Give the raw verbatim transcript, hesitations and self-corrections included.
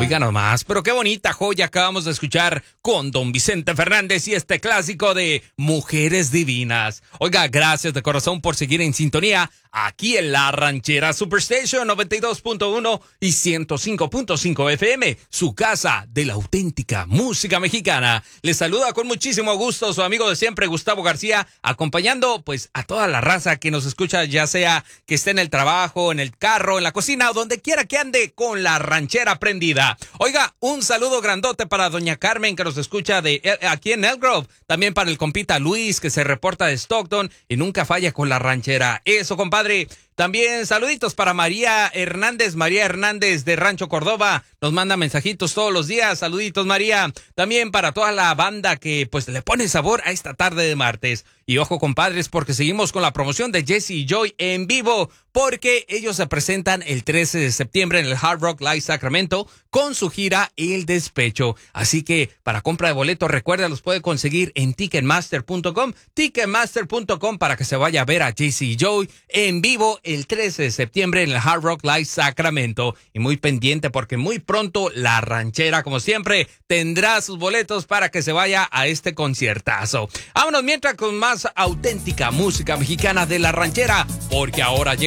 Oiga nomás, pero qué bonita joya acabamos de escuchar con don Vicente Fernández y este clásico de Mujeres Divinas. Oiga, gracias de corazón por seguir en sintonía aquí en La Ranchera Superstation noventa y dos punto uno y ciento cinco punto cinco F M, su casa de la auténtica música mexicana. Les saluda con muchísimo gusto su amigo de siempre, Gustavo García, acompañando pues a toda la raza que nos escucha, ya sea que esté en el trabajo, en el carro, en la cocina o donde quiera que ande con La Ranchera prendida. Oiga, un saludo grandote para doña Carmen que nos escucha de aquí en Elk Grove, también para el compita Luis que se reporta de Stockton y nunca falla con La Ranchera. Eso, compadre. También saluditos para María Hernández, María Hernández de Rancho Córdoba, nos manda mensajitos todos los días, saluditos María. También para toda la banda que pues le pone sabor a esta tarde de martes. Y ojo compadres, porque seguimos con la promoción de Jesse y Joy en vivo, porque ellos se presentan el trece de septiembre en el Hard Rock Live Sacramento con su gira El Despecho. Así que para compra de boletos, recuerda, los puede conseguir en ticketmaster punto com, ticketmaster punto com para que se vaya a ver a Jesse y Joy en vivo el trece de septiembre en el Hard Rock Live Sacramento. Y muy pendiente porque muy pronto La Ranchera, como siempre, tendrá sus boletos para que se vaya a este conciertazo. Vámonos mientras con más auténtica música mexicana de La Ranchera, porque ahora llega